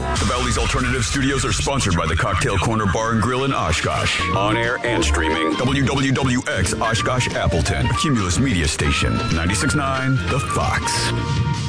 The Bally's Alternative Studios are sponsored by the Cocktail Corner Bar and Grill in Oshkosh. On air and streaming. WWWX Oshkosh Appleton. A Cumulus Media Station. 96.9 The Fox.